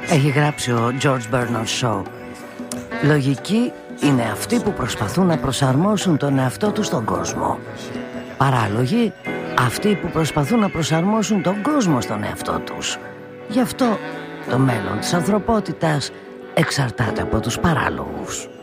Έχει γράψει ο George Bernard Shaw. Λογικοί είναι αυτοί που προσπαθούν να προσαρμόσουν τον εαυτό τους στον κόσμο. Παράλογοι αυτοί που προσπαθούν να προσαρμόσουν τον κόσμο στον εαυτό τους. Γι' αυτό το μέλλον της ανθρωπότητας εξαρτάται από τους παράλογους.